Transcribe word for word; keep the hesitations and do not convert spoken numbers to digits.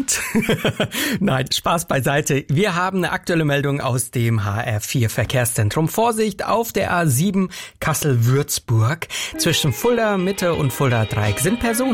Und? Nein, Spaß beiseite. Wir haben eine aktuelle Meldung aus dem H R vier Verkehrszentrum. Vorsicht, auf der A sieben Kassel-Würzburg zwischen Fulda Mitte und Fulda Dreieck sind Personen